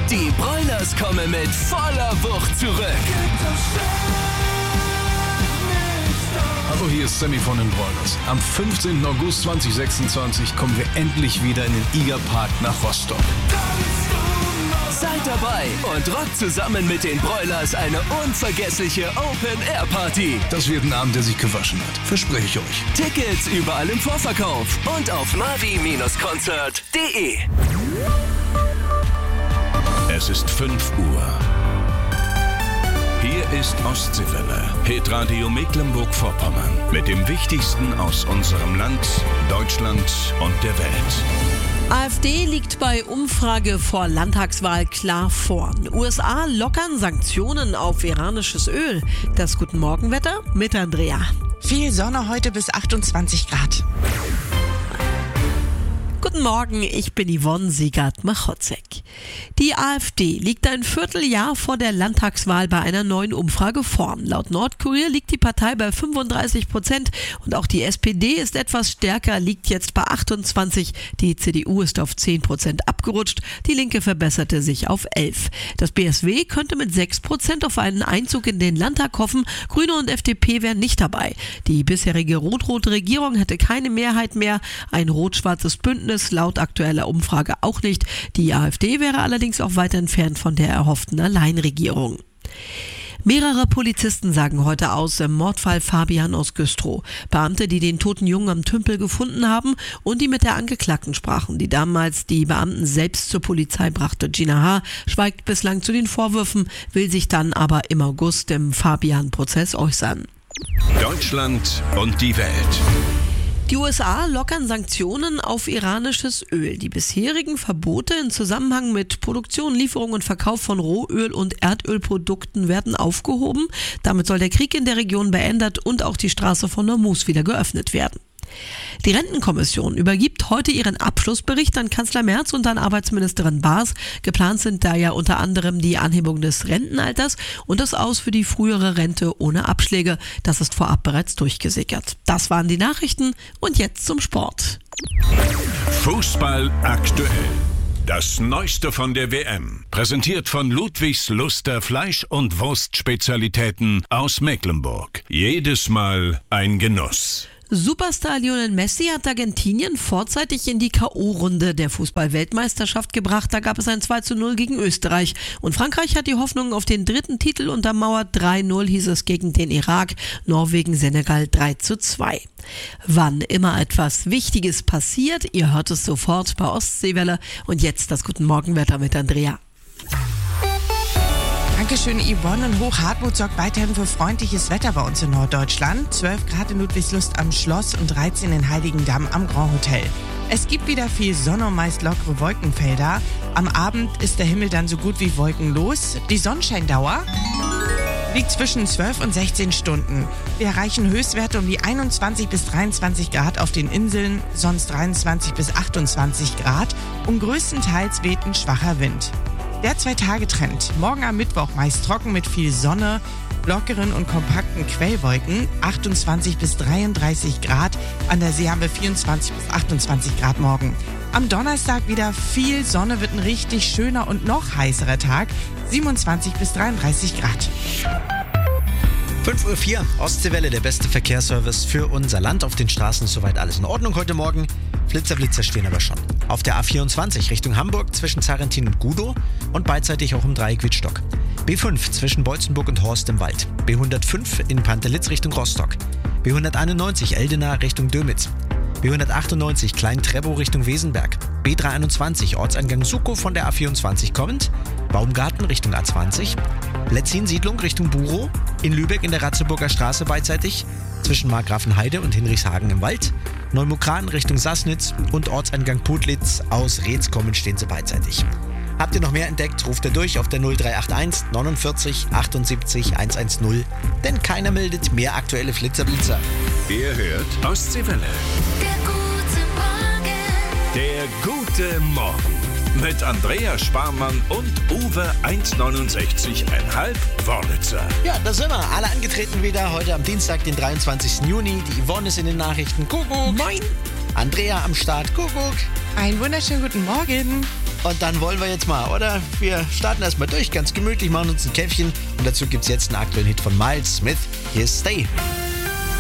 Die Broilers kommen mit voller Wucht zurück. Hallo, hier ist Sammy von den Broilers. Am 15. August 2026 kommen wir endlich wieder in den Igerpark nach Rostock. Seid dabei und rockt zusammen mit den Broilers eine unvergessliche Open-Air-Party. Das wird ein Abend, der sich gewaschen hat. Verspreche ich euch. Tickets überall im Vorverkauf und auf mavi-konzert.de. Es ist 5 Uhr. Hier ist Ostseewelle, Hitradio Mecklenburg-Vorpommern. Mit dem Wichtigsten aus unserem Land, Deutschland und der Welt. AfD liegt bei Umfrage vor Landtagswahl klar vorn. USA lockern Sanktionen auf iranisches Öl. Das Guten Morgenwetter mit Andrea. Viel Sonne heute bis 28 Grad. Guten Morgen, ich bin Yvonne Siegert-Machotzek. Die AfD liegt ein Vierteljahr vor der Landtagswahl bei einer neuen Umfrage vorn. Laut Nordkurier liegt die Partei bei 35% und auch die SPD ist etwas stärker, liegt jetzt bei 28%. Die CDU ist auf 10% abgerutscht, die Linke verbesserte sich auf 11%. Das BSW könnte mit 6% auf einen Einzug in den Landtag hoffen, Grüne und FDP wären nicht dabei. Die bisherige rot-rote Regierung hätte keine Mehrheit mehr, ein rot-schwarzes Bündnis laut aktueller Umfrage auch nicht. Die AfD wäre allerdings auch weit entfernt von der erhofften Alleinregierung. Mehrere Polizisten sagen heute aus im Mordfall Fabian aus Güstrow. Beamte, die den toten Jungen am Tümpel gefunden haben und die mit der Angeklagten sprachen, die damals die Beamten selbst zur Polizei brachte. Gina H. schweigt bislang zu den Vorwürfen, will sich dann aber im August im Fabian-Prozess äußern. Deutschland und die Welt. Die USA lockern Sanktionen auf iranisches Öl. Die bisherigen Verbote im Zusammenhang mit Produktion, Lieferung und Verkauf von Rohöl und Erdölprodukten werden aufgehoben. Damit soll der Krieg in der Region beendet und auch die Straße von Hormuz wieder geöffnet werden. Die Rentenkommission übergibt heute ihren Abschlussbericht an Kanzler Merz und an Arbeitsministerin Baas. Geplant sind da ja unter anderem die Anhebung des Rentenalters und das Aus für die frühere Rente ohne Abschläge. Das ist vorab bereits durchgesickert. Das waren die Nachrichten und jetzt zum Sport. Fußball aktuell. Das Neueste von der WM. Präsentiert von Ludwigs Luster Fleisch- und Wurstspezialitäten aus Mecklenburg. Jedes Mal ein Genuss. Superstar Lionel Messi hat Argentinien vorzeitig in die K.O.-Runde der Fußball-Weltmeisterschaft gebracht. Da gab es ein 2:0 gegen Österreich. Und Frankreich hat die Hoffnung auf den dritten Titel untermauert. 3:0 hieß es gegen den Irak. Norwegen, Senegal 3:2. Wann immer etwas Wichtiges passiert, ihr hört es sofort bei Ostseewelle. Und jetzt das Guten Morgenwetter mit Andrea. Dankeschön, Yvonne. Und Hochhartmut sorgt weiterhin für freundliches Wetter bei uns in Norddeutschland. 12 Grad in Ludwigslust am Schloss und 13 in Heiligendamm am Grand Hotel. Es gibt wieder viel Sonne und meist lockere Wolkenfelder. Am Abend ist der Himmel dann so gut wie wolkenlos. Die Sonnenscheindauer liegt zwischen 12 und 16 Stunden. Wir erreichen Höchstwerte um die 21 bis 23 Grad auf den Inseln, sonst 23 bis 28 Grad und größtenteils weht ein schwacher Wind. Der 2-Tage-Trend. Morgen am Mittwoch meist trocken mit viel Sonne, lockeren und kompakten Quellwolken, 28 bis 33 Grad. An der See haben wir 24 bis 28 Grad morgen. Am Donnerstag wieder viel Sonne, wird ein richtig schöner und noch heißerer Tag, 27 bis 33 Grad. 5:04 Uhr, Ostseewelle, der beste Verkehrsservice für unser Land. Auf den Straßen ist soweit alles in Ordnung heute Morgen. Blitzer stehen aber schon. Auf der A24 Richtung Hamburg zwischen Zarentin und Gudow und beidseitig auch im Dreieck Wittstock. B5 zwischen Beutzenburg und Horst im Wald. B105 in Pantelitz Richtung Rostock. B191 Eldena Richtung Dömitz. B198 Klein-Trebow Richtung Wesenberg. B321 Ortseingang Suckow von der A24 kommend. Baumgarten Richtung A20. Letzin-Siedlung Richtung Burow. In Lübeck in der Ratzeburger Straße beidseitig. Zwischen Markgrafenheide und Hinrichshagen im Wald. Neumukran Richtung Sassnitz und Ortseingang Putlitz aus Reetz kommend stehen sie beidseitig. Habt ihr noch mehr entdeckt, ruft ihr durch auf der 0381 49 78 110, denn keiner meldet mehr aktuelle Flitzer-Blitzer. Ihr hört Ostseewelle. Der gute Morgen. Mit Andrea Sparmann und Uwe 1,69,5 Wörlitzer. Ja, da sind wir. Alle angetreten wieder. Heute am Dienstag, den 23. Juni. Die Yvonne ist in den Nachrichten. Kuckuck. Moin. Andrea am Start. Kuckuck. Einen wunderschönen guten Morgen. Und dann wollen wir jetzt mal, oder? Wir starten erstmal durch, ganz gemütlich, machen uns ein Käffchen. Und dazu gibt's jetzt einen aktuellen Hit von Miles Smith. Hier ist Stay.